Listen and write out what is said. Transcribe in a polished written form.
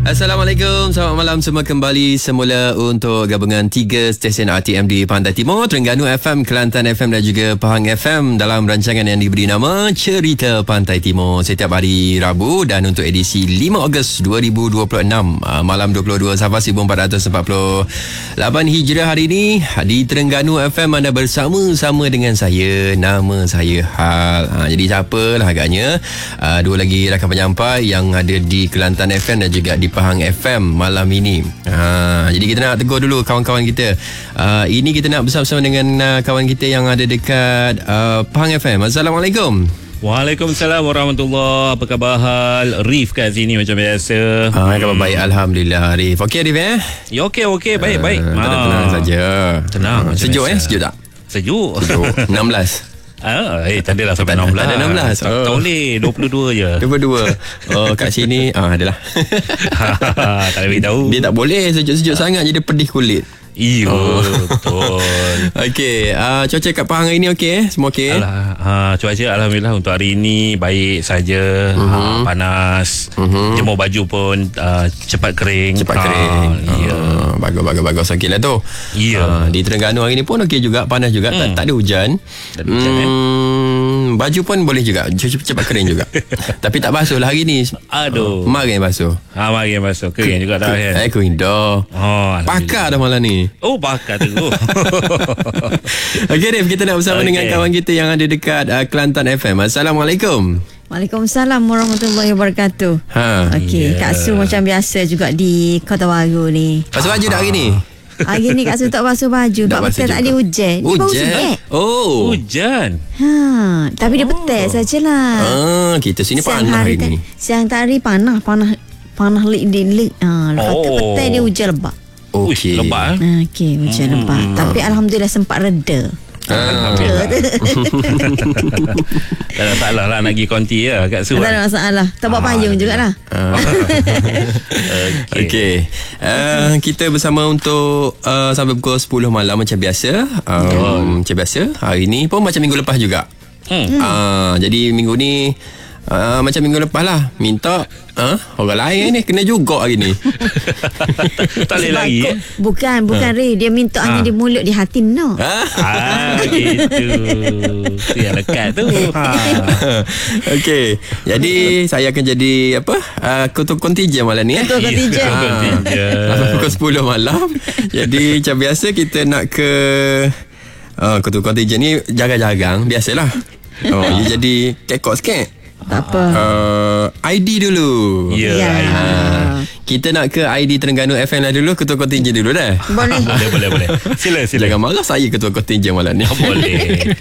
Assalamualaikum, selamat malam semua, kembali semula untuk gabungan 3 stesen RTM di Pantai Timur, Terengganu FM, Kelantan FM dan juga Pahang FM dalam rancangan yang diberi nama Cerita Pantai Timur setiap hari Rabu, dan untuk edisi 5 Ogos 2026 malam 22 Safar 1448 Hijrah hari ini di Terengganu FM anda bersama-sama dengan saya, nama saya Hal. Jadi siapalah agaknya dua lagi rakan penyampai yang ada di Kelantan FM dan juga di Pahang FM malam ini. Jadi kita nak tegur dulu kawan-kawan kita. Ini kita nak bersama-sama dengan kawan kita yang ada dekat Pahang FM. Assalamualaikum. Waalaikumsalam warahmatullahi. Apa khabar Hal? Rif kat sini macam biasa. Khabar baik, Alhamdulillah. Rif, okey Rif Ya okey, baik. Tenang saja. Tenang. Sejuk sejuk tak? Sejuk. 16. Tak adalah sampai 16. Tak ada 16. Tak boleh, 22 je. 22. Kat sini adalah. Tak boleh tahu. Dia tak boleh sejuk-sejuk sangat, jadi pedih kulit. Iya, betul. Okey, cuaca kat Pahang hari ni okey semua okey? Cuaca alhamdulillah untuk hari ini baik saja. Panas. Jemur baju pun cepat kering. Ya. Bagus okeylah tu. Ya. Di Terengganu hari ni pun okey juga, panas juga, tak ada hujan. Tak ada hujan, baju pun boleh juga, cepat kering juga. Tapi tak basuh lah hari ni. Aduh. Marin basuh. Marin basuh. Kering juga dah kan. Kering dah. Pakar dah malam ni. Pakar tu. Okey Rif, kita nak bersama dengan kawan kita yang ada dekat Kelantan FM. Assalamualaikum. Waalaikumsalam warahmatullahi wabarakatuh. Okey, Kak Su macam biasa juga di Kota Baru ni. Basuh baju dah hari ni? Hari ni Kak Su tak basuh baju sebab betul tak ada hujan. Hujan? Hujan. Tapi dia petai sajalah. Kita sini panas hari ni. Siang tadi panas lik. Lepas tu petai dia hujan lebat. Okey. Lebat. Okey, hujan lebat. Tapi alhamdulillah sempat reda. Alhamdulillah. Tak ada masalah lah nak pergi konti ya Kak Su. Tak ada masalah. Tak buat payung jugalah. Okey. Kita bersama untuk sampai pukul 10 malam macam biasa. Macam biasa. Hari ni pun macam minggu lepas juga. Jadi minggu ni macam minggu lepas lah, minta orang lain ni kena juga hari ni. Tak boleh lagi Bukan Ray, dia minta hanya di mulut, di hati no. Gitu. Tu yang lekat tu. Okey, jadi saya akan jadi ketua kontijen malam ni. Ketua kontijen. Pukul 10 malam. Jadi macam biasa kita nak ke ketua kontijen ni jarang-jarang, biasalah. You jadi kekok sikit. Tak apa. ID dulu. Ya. Kita nak ke ID Terengganu FM lah dulu. Ketua kontijen dulu dah. Boleh. Boleh. Sila. Jangan marah saya ketua kontijen malam ni. Boleh.